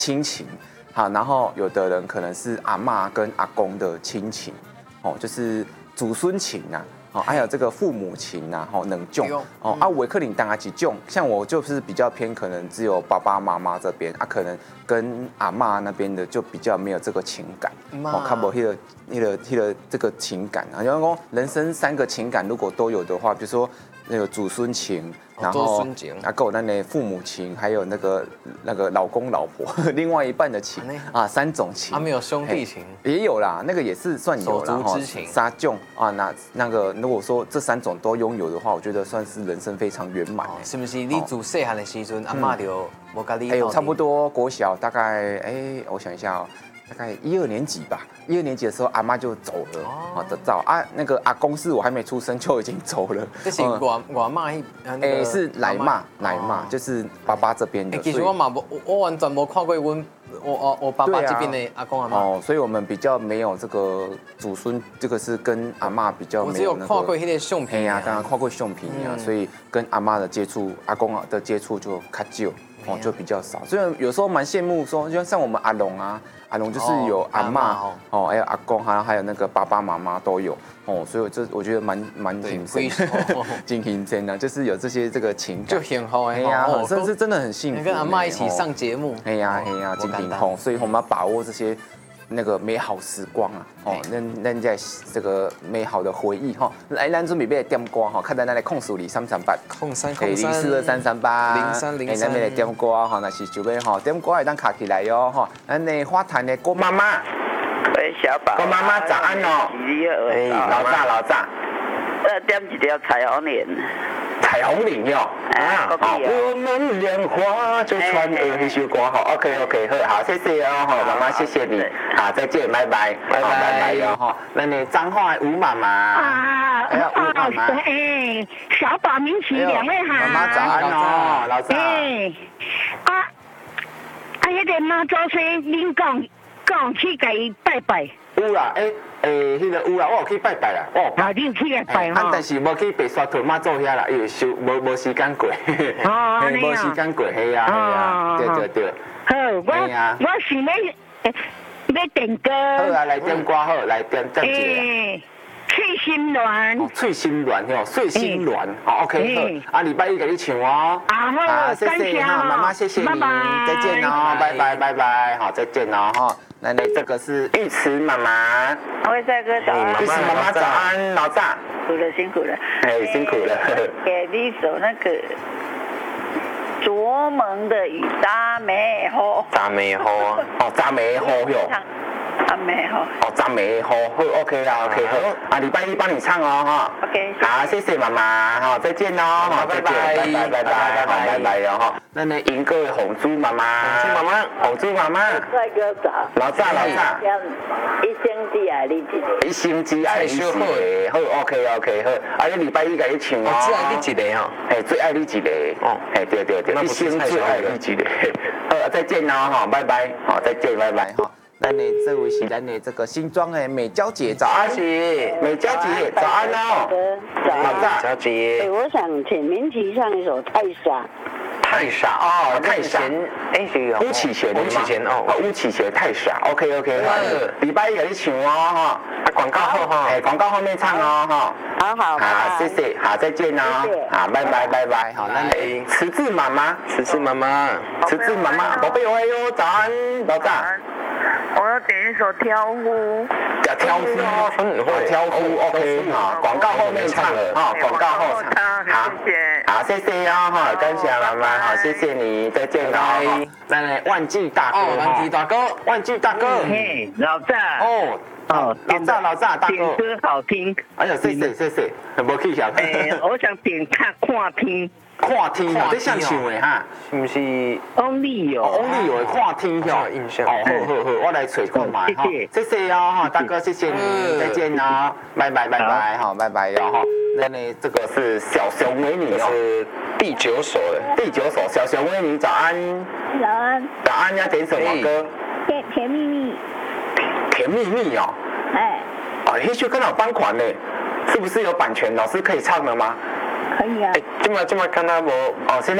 亲情，好，然后有的人可能是阿嬷跟阿公的亲情，哦，就是祖孙情呐。哦，还有这个父母情呐，吼，两种哦啊，维克林当啊几种，像我就是比较偏，可能只有爸爸妈妈这边啊，可能跟阿嬷那边的就比较没有这个情感，哦，看不这个情感啊，然后人生3个情感如果都有的话，比如说那个祖孙情，然后啊，够那的父母情，还有那个老公老婆另外一半的情啊，3种情， 没有兄弟情也有啦，那个也是算有啦， 手足之情， 杀种啊，那个如果说这3种都拥有的话，我觉得算是人生非常圆满。 是不是？你自细汉的时阵，阿嬷就无甲你？ 差不多国小大概我想一下哦。大概1、2年级吧，1、2年级的时候，阿妈就走了，啊的早啊，那个阿公是我还没出生就已经走了。 这是我妈是奶妈，就是爸爸这边的。 其实我完全没看过我爸爸这边的阿公阿妈。 哦，所以我们比较没有这个祖孙，这个是跟阿妈比较没有那个。 我只有看过那个相片。 呀，刚刚看过相片呀，所以跟阿妈的接触，阿公的接触就较少。哦，就比较少，所以有时候蛮羡慕说，就像我们阿龙啊，阿龙就是有阿嬷哦，还有阿公，还有那个爸爸妈妈都有哦，所以我觉得蛮挺挺挺真的，就是有这个情感， 就幸福哎呀，真的很幸福， 跟阿嬷一起上节目， 哎呀，真挺好，所以我们要把握这些。那个美好时光啊，哦，咱在这个美好的回忆哈，来，咱准备要点歌哈，看咱来控诉里338， 控30338，030338， 咱来点歌哈，那是就要哈点歌会当卡起来哟哈，咱的花坛的郭妈妈， 喂，小宝， 郭妈妈早安哦，老早， 点一条彩虹脸。 彩虹领哟，我们莲花就穿那首歌哈 ，OK， 好，谢谢哦，哈，妈妈谢谢你，好，再见，拜拜哟哈，那你彰化吴妈妈，吴妈妈， 小宝明奇2位好， 妈妈早安哦，老早， 迄个妈祖生恁讲去给伊拜拜， 有啦，迄个有啦，我有去拜拜啦，哦， 你有去来拜吼？ 但是无去白沙屯妈祖遐啦，因为无时间过，无时间过，嘿啊，对。 好，我想要点歌。 好啊，来点歌好，来点一个。 翠心鸾， 翠心鸾哟，碎心鸾，好 OK 好，礼拜1给你唱哦。 好， 谢谢哈，妈妈谢谢你，再见哦，拜拜，好，再见哦哈。那这个是玉慈妈妈， 喂，帅哥早安， 玉慈妈妈早安，老大， 辛苦了， 辛苦了。 给你一首那个卓蒙的雨，扎梅花， 扎梅花哟。 赞美好， 赞美好，OK 啦，OK 好，礼拜1帮你唱哦哈 ，OK， 好，谢谢妈妈，好，再见哦，好，拜拜哟哈，那赢各位红猪妈妈，红猪妈妈， 帅哥早， 老早， 一星期爱你一个， 一星期爱你一个，好 ，OK 好，礼拜1给你唱哦， 最爱你一个哦， 最爱你一个，哦，对，一星最爱你一个，好，再见哦哈，拜拜，好，再见，拜拜哈。咱的这位是咱的这个新庄的美娇姐，早安，美娇姐早安哦， 早娇姐， 我想请明奇唱一首《太傻》。 太傻哦，太傻，巫启贤哦，巫启贤太傻 ，OK，好，礼拜1给你唱哦哈，广告后哈，广告后面唱哦哈， 好， 谢谢，好，再见哦，好，拜拜，好，那慈智妈妈，宝贝我哟，早安，老大。 我要点一首《挑夫》。 挑夫 OK 哈，广告后面唱了哈，广告后唱，好，谢谢哦哈，感谢妈妈，好，谢谢你，再见哦。那万记大哥，万记大哥， 嘿，老大， 老大大哥， 点歌好听， 哎呀，谢谢，无去想。 我想点看天。 看天哦，这像唱的哈， 是不是 ？Only 有的看天哦，印象。好，我来找看嘛哈，谢谢哦哈，大哥谢谢你，再见哦，拜拜，好，拜拜哟哈。那这个是小熊维尼哦，是第9首的，小熊维尼早安，早安，要点什么歌？ 甜蜜蜜， 甜蜜蜜哦，那首歌有版权呢，是不是有版权？老师可以唱了吗？ 可以啊。 这么看他无哦，现在。